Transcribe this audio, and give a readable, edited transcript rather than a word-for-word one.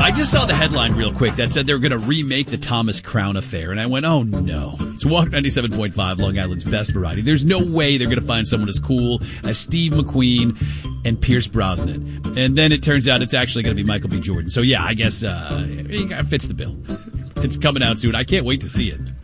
I just saw the headline real quick that said they were going to remake the Thomas Crown Affair, and I went, oh no. It's Walk 97.5, Long Island's best variety. There's no way they're going to find someone as cool as Steve McQueen and Pierce Brosnan. And then it turns out it's actually going to be Michael B. Jordan. So yeah, I guess it fits the bill. It's coming out soon. I can't wait to see it.